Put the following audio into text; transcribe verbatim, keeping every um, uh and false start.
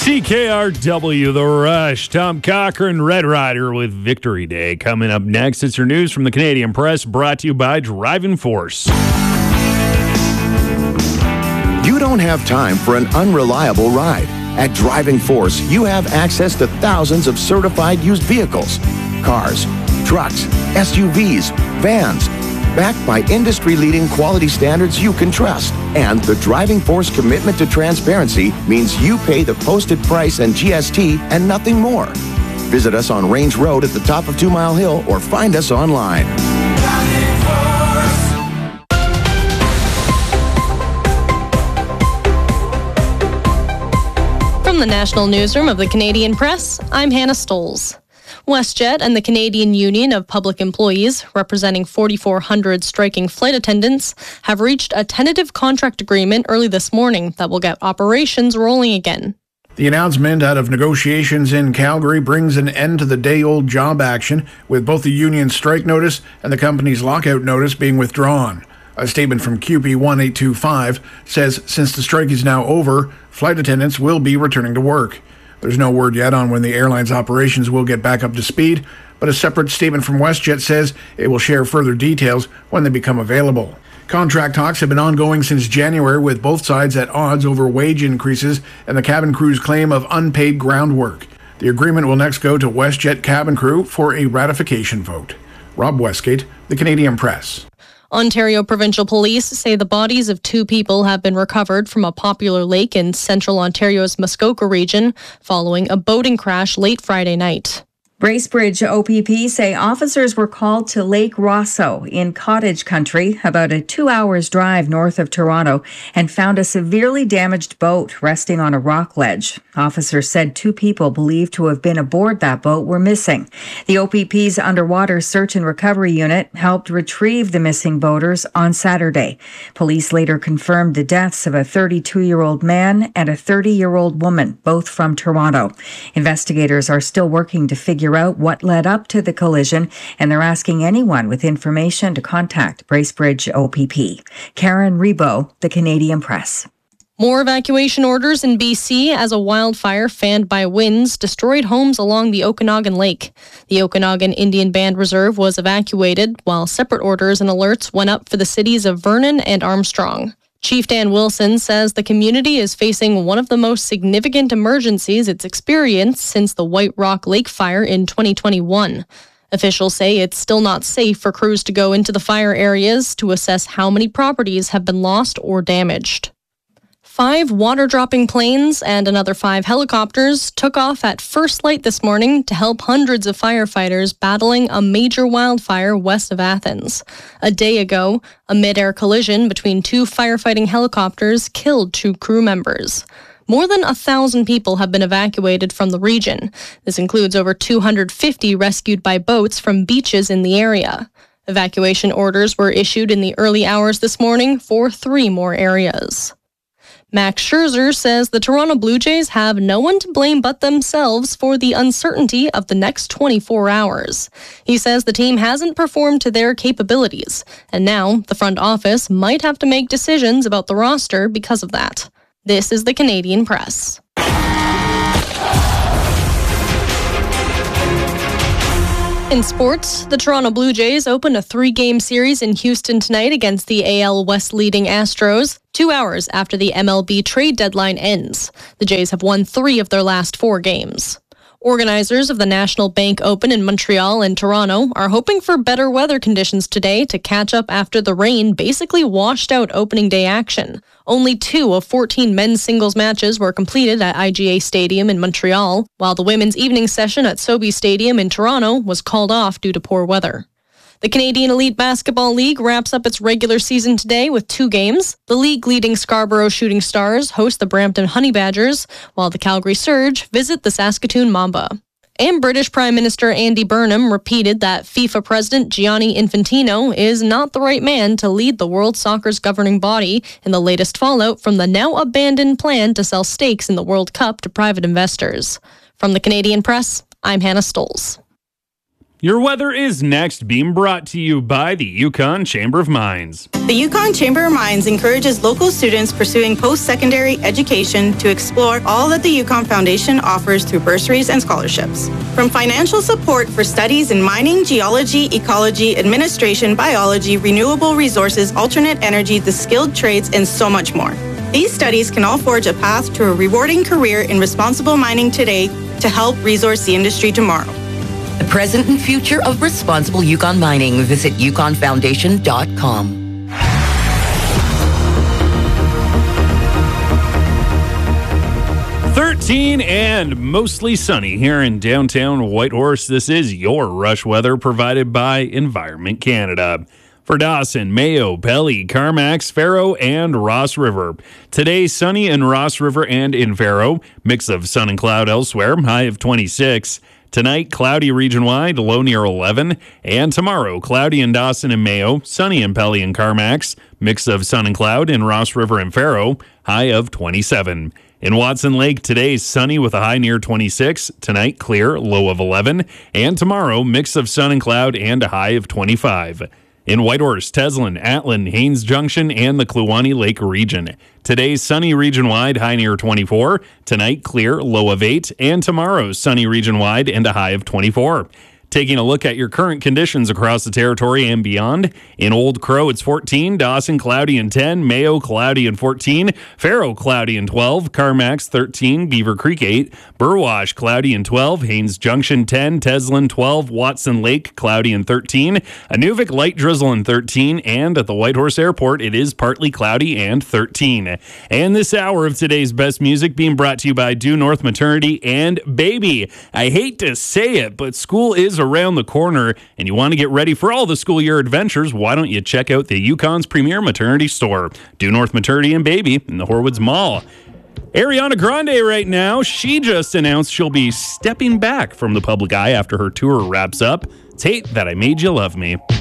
C K R W, The Rush. Tom Cochran, Red Rider with Victory Day. Coming up next, it's your news from the Canadian Press, brought to you by Driving Force. You don't have time for an unreliable ride. At Driving Force, you have access to thousands of certified used vehicles, cars, trucks, S U Vs, vans, backed by industry-leading quality standards you can trust. And the Driving Force commitment to transparency means you pay the posted price and G S T and nothing more. Visit us on Range Road at the top of Two Mile Hill or find us online. From the National Newsroom of the Canadian Press, I'm Hannah Stoles. WestJet and the Canadian Union of Public Employees, representing forty-four hundred striking flight attendants, have reached a tentative contract agreement early this morning that will get operations rolling again. The announcement out of negotiations in Calgary brings an end to the day-old job action, with both the union's strike notice and the company's lockout notice being withdrawn. A statement from Q P one eight two five says since the strike is now over, flight attendants will be returning to work. There's no word yet on when the airline's operations will get back up to speed, but a separate statement from WestJet says it will share further details when they become available. Contract talks have been ongoing since January, with both sides at odds over wage increases and the cabin crew's claim of unpaid ground work. The agreement will next go to WestJet cabin crew for a ratification vote. Rob Westgate, The Canadian Press. Ontario Provincial Police say the bodies of two people have been recovered from a popular lake in central Ontario's Muskoka region following a boating crash late Friday night. Bracebridge O P P say officers were called to Lake Rosso in Cottage Country, about a two hours drive north of Toronto, and found a severely damaged boat resting on a rock ledge. Officers said two people believed to have been aboard that boat were missing. The O P P's Underwater Search and Recovery Unit helped retrieve the missing boaters on Saturday. Police later confirmed the deaths of a thirty-two-year-old man and a thirty-year-old woman, both from Toronto. Investigators are still working to figure out what led up to the collision, and they're asking anyone with information to contact Bracebridge O P P. Karen Rebo, The Canadian Press. More evacuation orders in B C as a wildfire fanned by winds destroyed homes along the Okanagan Lake. The Okanagan Indian Band Reserve was evacuated, while separate orders and alerts went up for the cities of Vernon and Armstrong. Chief Dan Wilson says the community is facing one of the most significant emergencies it's experienced since the White Rock Lake fire in twenty twenty-one. Officials say it's still not safe for crews to go into the fire areas to assess how many properties have been lost or damaged. Five water-dropping planes and another five helicopters took off at first light this morning to help hundreds of firefighters battling a major wildfire west of Athens. A day ago, a mid-air collision between two firefighting helicopters killed two crew members. More than a thousand people have been evacuated from the region. This includes over two hundred fifty rescued by boats from beaches in the area. Evacuation orders were issued in the early hours this morning for three more areas. Max Scherzer says the Toronto Blue Jays have no one to blame but themselves for the uncertainty of the next twenty-four hours. He says the team hasn't performed to their capabilities, and now the front office might have to make decisions about the roster because of that. This is the Canadian Press. In sports, the Toronto Blue Jays open a three-game series in Houston tonight against the A L West leading Astros, two hours after the M L B trade deadline ends. The Jays have won three of their last four games. Organizers of the National Bank Open in Montreal and Toronto are hoping for better weather conditions today to catch up after the rain basically washed out opening day action. Only two of fourteen men's singles matches were completed at I G A Stadium in Montreal, while the women's evening session at Sobeys Stadium in Toronto was called off due to poor weather. The Canadian Elite Basketball League wraps up its regular season today with two games. The league-leading Scarborough Shooting Stars host the Brampton Honey Badgers, while the Calgary Surge visit the Saskatoon Mamba. And British Prime Minister Andy Burnham repeated that FIFA President Gianni Infantino is not the right man to lead the World Soccer's governing body in the latest fallout from the now-abandoned plan to sell stakes in the World Cup to private investors. From the Canadian Press, I'm Hannah Stoles. Your weather is next, being brought to you by the Yukon Chamber of Mines. The Yukon Chamber of Mines encourages local students pursuing post-secondary education to explore all that the Yukon Foundation offers through bursaries and scholarships. From financial support for studies in mining, geology, ecology, administration, biology, renewable resources, alternate energy, the skilled trades, and so much more. These studies can all forge a path to a rewarding career in responsible mining today to help resource the industry tomorrow. The present and future of responsible Yukon mining. Visit yukon foundation dot com. thirteen and mostly sunny here in downtown Whitehorse. This is your rush weather provided by Environment Canada. For Dawson, Mayo, Pelly, Carmax, Faro, and Ross River. Today, sunny in Ross River and in Faro. Mix of sun and cloud elsewhere, high of twenty-six. Tonight, cloudy region-wide, low near eleven. And tomorrow, cloudy in Dawson and Mayo, sunny in Pelly and Carmax. Mix of sun and cloud in Ross River and Faro, high of twenty-seven. In Watson Lake, today, sunny with a high near twenty-six. Tonight, clear, low of eleven. And tomorrow, mix of sun and cloud and a high of twenty-five. In Whitehorse, Teslin, Atlin, Haines Junction, and the Kluwani Lake region. Today's sunny region-wide, high near twenty-four. Tonight, clear, low of eight. And tomorrow, sunny region-wide and a high of twenty-four. Taking a look at your current conditions across the territory and beyond. In Old Crow, it's fourteen. Dawson, cloudy and ten. Mayo, cloudy and fourteen. Faro, cloudy and twelve. Carmax, thirteen. Beaver Creek, eight. Burwash, cloudy and twelve. Haines Junction, ten. Teslin, twelve. Watson Lake, cloudy and thirteen. Inuvik, light drizzle and thirteen. And at the Whitehorse Airport, it is partly cloudy and thirteen. And this hour of today's best music being brought to you by Due North Maternity and Baby. I hate to say it, but school is around the corner and you want to get ready for all the school year adventures. Why don't you check out the Yukon's premier maternity store, Due North Maternity and Baby in the Horwoods Mall. Ariana Grande right now, she just announced she'll be stepping back from the public eye after her tour wraps up. It's Hate That I Made You Love Me.